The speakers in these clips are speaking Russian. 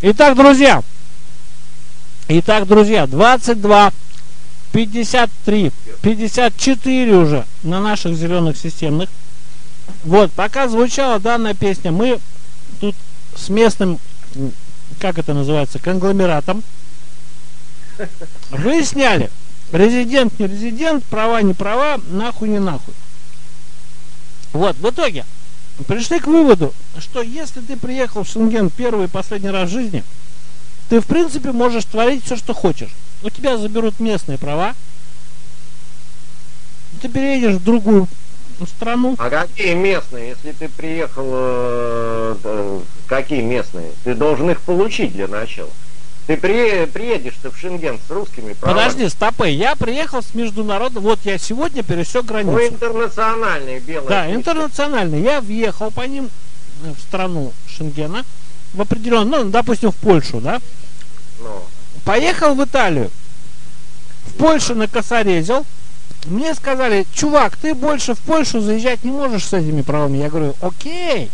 Итак, друзья, 22, 53, 54 уже на наших зеленых системных. Вот, пока звучала данная песня, мы тут с местным, как это называется, конгломератом выясняли, резидент, не резидент, права, не права, нахуй, не нахуй. Вот, в итоге пришли к выводу, что если ты приехал в Шенген первый и последний раз в жизни, ты в принципе можешь творить все, что хочешь. У тебя заберут местные права, ты переедешь в другую страну. А какие местные? Если ты приехал, какие местные? Ты должен их получить для начала. Ты приедешь-то в Шенген с русскими правами. Подожди, стопы, я приехал с международным, вот я сегодня пересек границу. Ну, интернациональные белые. Да, интернациональные. Я въехал по ним в страну Шенгена, в определенную, ну, допустим, в Польшу, да? Ну. Поехал в Италию. В Польше накосорезил. Мне сказали, чувак, ты больше в Польшу заезжать не можешь с этими правами. Я говорю, окей,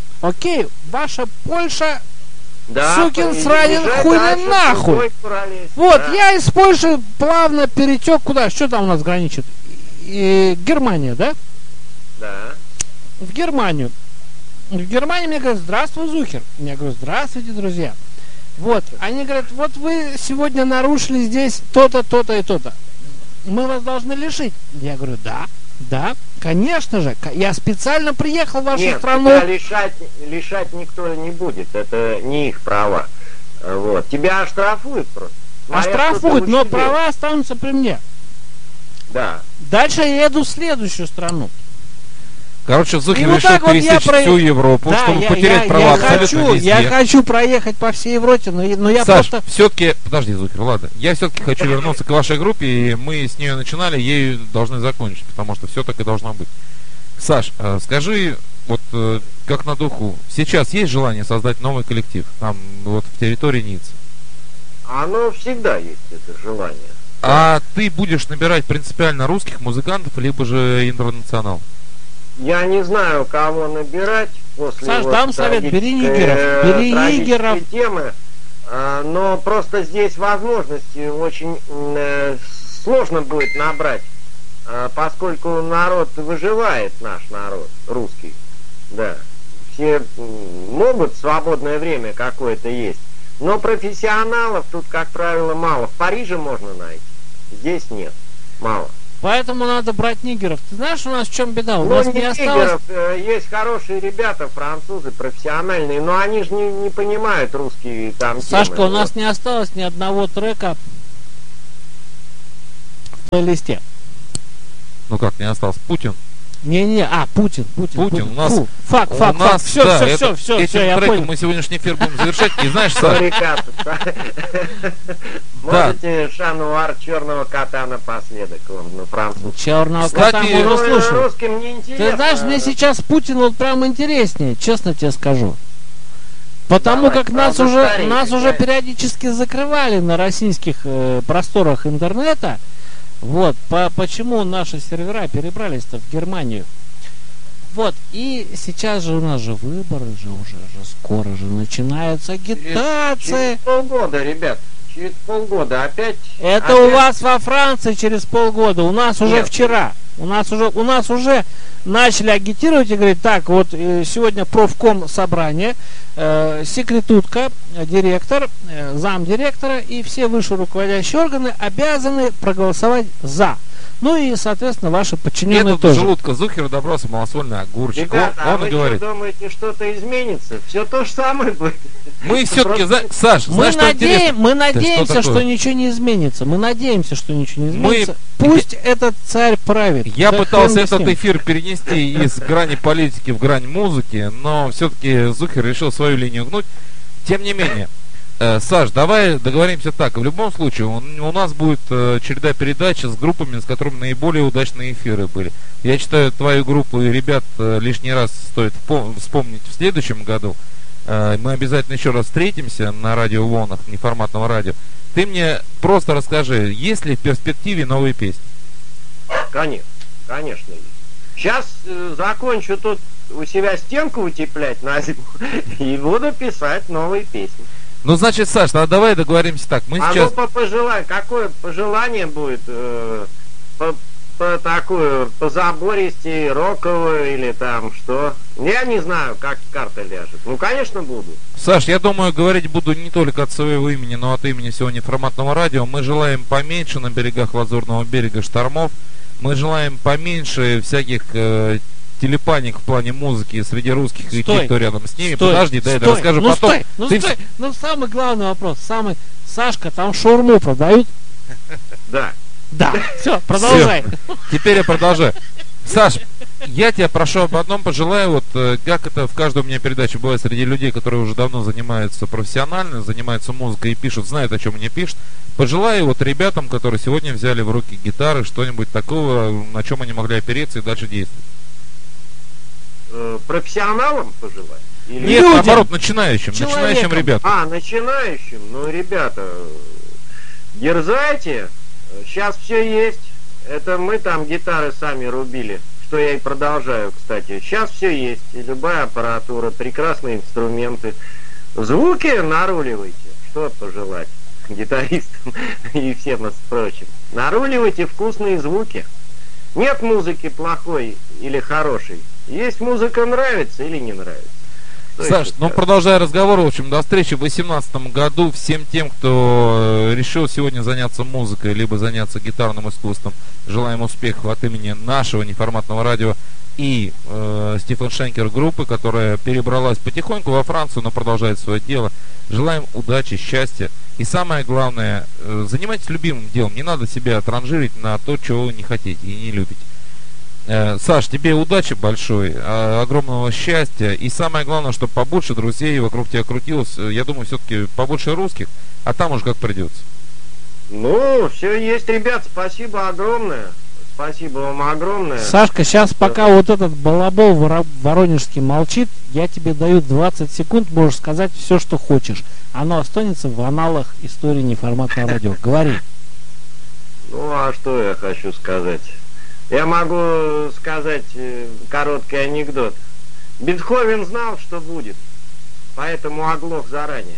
ваша Польша, да, сукин сранен, хуй нахуй. Вот, да. Я из Польши плавно перетек куда? Что там у нас граничит? Германия, да? Да. В Германию. В Германии мне говорят, здравствуй, Зухер. Я говорю, здравствуйте, друзья. Вот, они говорят, вот вы сегодня нарушили здесь то-то, то-то и то-то. Мы вас должны лишить. Я говорю, да, конечно же. Я специально приехал в вашу страну. Тебя лишать никто не будет. Это не их права. Вот. Тебя оштрафуют просто. Оштрафуют, но права останутся при мне. Да. Дальше я еду в следующую страну. Короче, Зухер решил вот пересечь всю Европу, да, чтобы потерять права абсолютно везде. Я хочу проехать по всей Европе, но я Саш, просто... все-таки, подожди, Зухер, ладно. Я все-таки хочу вернуться к вашей группе, и мы с нее начинали, ею должны закончить, потому что все так и должно быть. Саш, скажи, вот как на духу, сейчас есть желание создать новый коллектив, там, вот в территории Ниццы? Оно всегда есть, это желание. А ты будешь набирать принципиально русских музыкантов, либо же интернационал? Я не знаю, кого набирать после Саш, дам совет, бери нигеров. Темы, но просто здесь возможности очень сложно будет набрать, поскольку народ выживает, наш народ, русский, да. Все могут, свободное время какое-то есть, но профессионалов тут, как правило, мало. В Париже можно найти, здесь нет, мало. Поэтому надо брать нигеров. Ты знаешь, у нас в чем беда? У нас не осталось... Есть хорошие ребята, французы, профессиональные, но они же не понимают русские там Сашка, темы. У нас не осталось ни одного трека в плейлисте. Ну как, не осталось? Путин? Путин. У нас... Фак. Все, я понял. Мы сегодняшний эфир будем завершать. И знаешь, Саша... Можете Шануар черного кота напоследок, на французском. Черного кота можно слушать. Русским не интересно. Ты знаешь, мне сейчас Путин вот прям интереснее, честно тебе скажу. Потому как нас уже периодически закрывали на российских просторах интернета. Вот, почему наши сервера перебрались-то в Германию. Вот, и сейчас же у нас же выборы уже скоро же начинается агитация. Через полгода, ребят, через полгода опять... Это у вас во Франции через полгода, у нас уже вчера. У нас уже начали агитировать и говорить, так, вот сегодня профком собрание, секретутка, директор, замдиректора и все высшие руководящие органы обязаны проголосовать за. Ну и, соответственно, ваши подчиненные тоже. До желудка Зухера добрался малосольный огурчик. Ребята, он вы говорит, думаете, что-то изменится? Все то же самое будет. Мы все-таки, Саш, мы надеемся, что ничего не изменится. Мы надеемся, что ничего не изменится. Пусть этот царь правит. Я пытался этот эфир перенести из грани политики в грань музыки, но все-таки Зухер решил свою линию гнуть. Тем не менее, Саш, давай договоримся так. В любом случае, у нас будет череда передач с группами, с которыми наиболее удачные эфиры были. Я считаю, твою группу и ребят лишний раз стоит вспомнить в следующем году. Мы обязательно еще раз встретимся на радиоволнах неформатного радио. Ты мне просто расскажи, есть ли в перспективе новые песни? Конечно есть. Сейчас закончу тут у себя стенку утеплять на зиму и буду писать новые песни. Ну, значит, Саш, тогда давай договоримся так. Мы сейчас... Какое пожелание будет по такую, по забористей, роковую или там что? Я не знаю, как карта ляжет. Ну, конечно, буду. Саш, я думаю, говорить буду не только от своего имени, но от имени всего неформатного радио. Мы желаем поменьше на берегах Лазурного берега штормов. Мы желаем поменьше всяких телепаник в плане музыки среди русских и тех, кто рядом с ними. Подожди, дай я расскажу потом. Ну, самый главный вопрос. Сашка, там шаурму продают? Да. Да, все, продолжай. Все. Теперь я продолжаю. Саш, я тебя прошу об одном, пожелаю, вот как это в каждой у меня передаче бывает среди людей, которые уже давно занимаются профессионально, занимаются музыкой и пишут, знают, о чем мне пишут. Пожелаю вот ребятам, которые сегодня взяли в руки гитары, что-нибудь такого, на чем они могли опереться и дальше действовать. Профессионалам пожелать? Или нет, наоборот, начинающим ребятам. Начинающим, ну, ребята, дерзайте. Сейчас все есть. Это мы там гитары сами рубили, что я и продолжаю, кстати. Сейчас все есть. И любая аппаратура, прекрасные инструменты. Звуки наруливайте. Что пожелать гитаристам и всем прочим. Наруливайте вкусные звуки. Нет музыки плохой или хорошей. Есть музыка, нравится или не нравится. Саш, ну продолжая разговор, в общем, до встречи в 2018 году. Всем тем, кто решил сегодня заняться музыкой, либо заняться гитарным искусством, желаем успехов от имени нашего неформатного радио и Стивен Шенкер группы, которая перебралась потихоньку во Францию, но продолжает свое дело. Желаем удачи, счастья и самое главное, занимайтесь любимым делом. Не надо себя транжирить на то, чего вы не хотите и не любите. Саш, тебе удачи большой, огромного счастья и самое главное, чтобы побольше друзей вокруг тебя крутилось. Я думаю, все-таки побольше русских, а там уж как придется. Ну, все есть, ребят, спасибо огромное. Спасибо вам огромное. Сашка, сейчас пока вот этот балабол воронежский молчит, я тебе даю 20 секунд, можешь сказать все, что хочешь. Оно останется в аналах истории неформатного радио. Говори. Ну, а что я хочу сказать? Я могу сказать короткий анекдот. Бетховен знал, что будет, поэтому оглох заранее.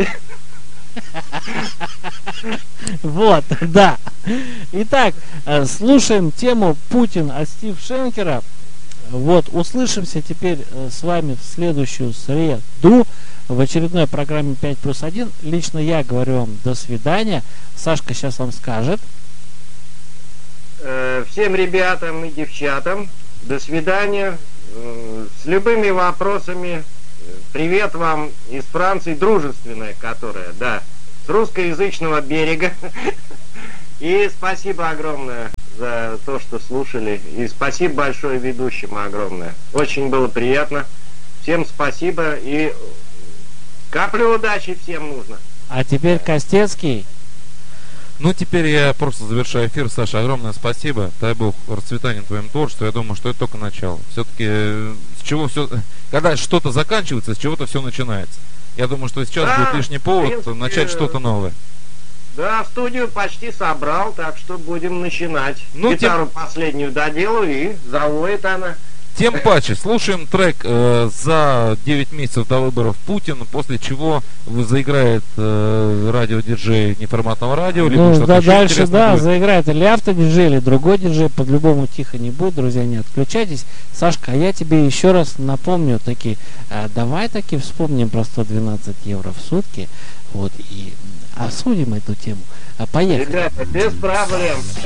Вот, да. Итак, слушаем тему «Путин» от Стив Шенкера. Вот, услышимся теперь с вами в следующую среду в очередной программе 5+1. Лично я говорю вам до свидания. Сашка сейчас вам скажет. Всем ребятам и девчатам до свидания. С любыми вопросами. Привет вам из Франции, дружественная, которая, да, с русскоязычного берега. И спасибо огромное за то, что слушали. И спасибо большое ведущим огромное. Очень было приятно. Всем спасибо и каплю удачи всем нужно. А теперь Костецкий. Ну, теперь я просто завершаю эфир. Саша, огромное спасибо. Дай Бог расцветания твоему творчеству. Я думаю, что это только начало. Все-таки с чего все... Когда что-то заканчивается, с чего-то все начинается. Я думаю, что сейчас будет лишний повод начать что-то новое. Да, студию почти собрал, так что будем начинать. Ну, гитару последнюю доделаю, и завоет она. Тем паче, слушаем трек за 9 месяцев до выборов Путина, после чего заиграет радиодиджей неформатного радио. Либо ну, да, дальше, да, будет. Заиграет или автодиджей, или другой диджей, по-любому тихо не будет, друзья, не отключайтесь. Сашка, а я тебе еще раз напомню, давай таки вспомним про 112 евро в сутки, вот, и обсудим эту тему. Поехали. Ребята, без проблем.